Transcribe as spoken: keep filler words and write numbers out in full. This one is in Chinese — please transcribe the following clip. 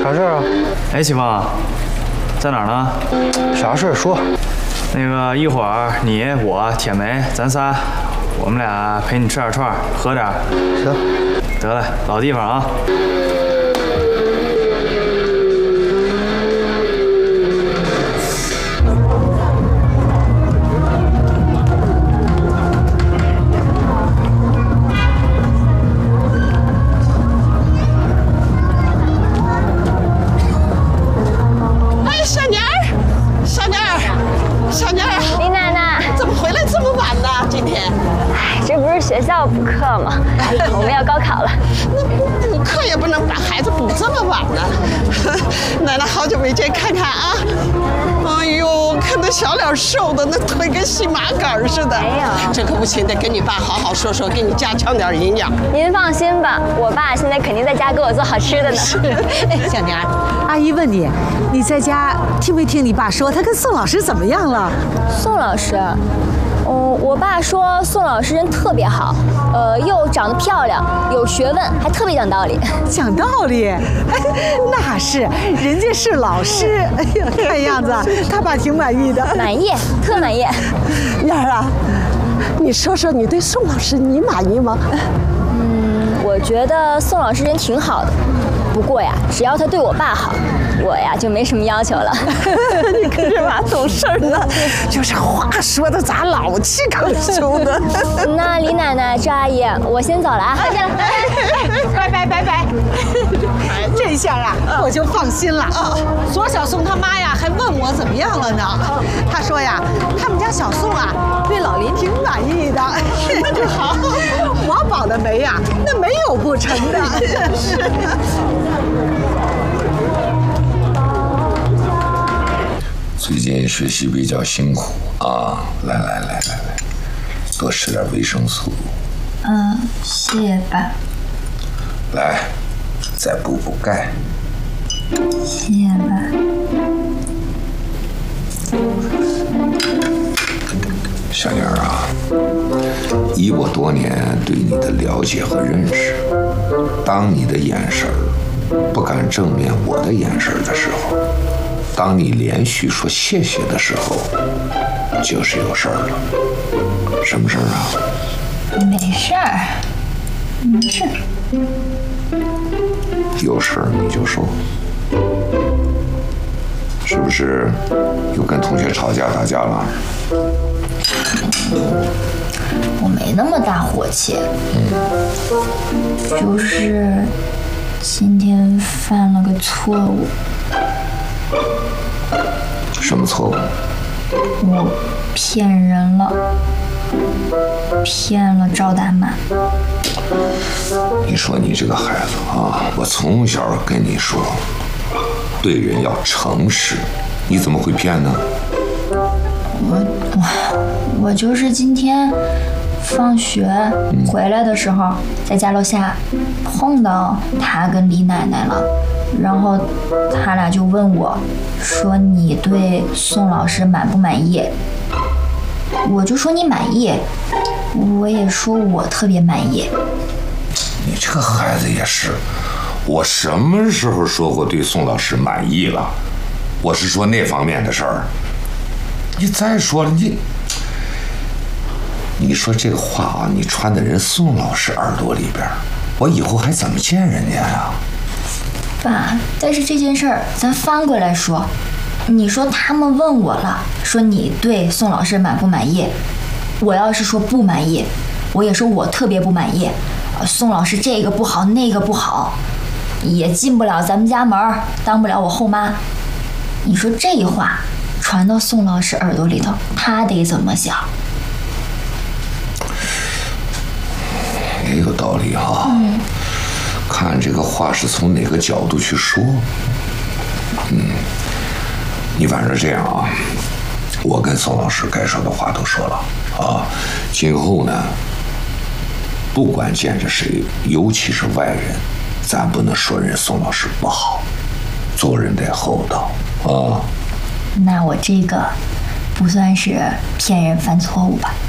啥事儿啊？ 哎，启峰，在哪儿呢？ 啥事儿说。 那个一会儿你我铁梅咱仨，我们俩陪你吃点串，喝点。 行。 得嘞，老地方啊。 学校补课嘛，我们要高考了。 那补课也不能把孩子补这么晚呢。奶奶好久没见，看看啊。哎呦，看那小脸瘦的，那腿跟细麻杆似的。 没有， 这可不行，得跟你爸好好说说，给你加强点营养。 您放心吧，我爸现在肯定在家给我做好吃的呢。 哎，小娘，阿姨问你，你在家听没听你爸说他跟宋老师怎么样了？ 宋老师。嗯，我爸说宋老师人特别好，呃，又长得漂亮，有学问，还特别讲道理。 讲道理？哎，那是，人家是老师。哎呀，看样子他爸挺满意的。 满意，特满意。 燕儿啊，你说说你对宋老师你满意吗？ 嗯，我觉得宋老师人挺好的，不过呀，只要他对我爸好。我呀就没什么要求了。 你可这娃懂事儿呢，就是话说的咋老气横秋的。 那李奶奶、赵阿姨，我先走了啊。 再见，拜拜拜拜。这下啊，我就放心了。左小宋他妈呀还问我怎么样了呢？他说呀，他们家小宋啊对老林挺满意的。好，我保的媒呀，那没有不成的。是。 最近学习比较辛苦啊，来来来来来，多吃点维生素。 嗯，谢谢爸。 来，再补补钙。 谢谢爸。 小妮儿啊，以我多年对你的了解和认识，当你的眼神不敢正面我的眼神的时候，当你连续说谢谢的时候，就是有事儿了。什么事儿啊？ 没事儿，没事。 有事儿你就说，是不是又跟同学吵架打架了？ 我没那么大火气，嗯，就是今天犯了个错误。 什么错误？ 我骗人了，骗了赵大妈。 你说你这个孩子啊，我从小跟你说，对人要诚实，你怎么会骗呢？ 我我我就是今天放学回来的时候，在家楼下碰到他跟李奶奶了。然后他俩就问我，说你对宋老师满不满意？我就说你满意，我也说我特别满意。 你这个孩子也是，我什么时候说过对宋老师满意了？我是说那方面的事儿。你再说了，你你说这个话啊，你传在人宋老师耳朵里边，我以后还怎么见人家呀？ 爸，但是这件事儿咱翻过来说，你说他们问我了，说你对宋老师满不满意？我要是说不满意，我也说我特别不满意。宋老师这个不好，那个不好，也进不了咱们家门，当不了我后妈。你说这话传到宋老师耳朵里头，他得怎么想？ 也有道理哈。嗯。看这个话是从哪个角度去说。嗯，你反正这样啊，我跟宋老师该说的话都说了啊。今后呢，不管见着谁，尤其是外人，咱不能说人宋老师不好，做人得厚道啊。 那我这个不算是骗人犯错误吧？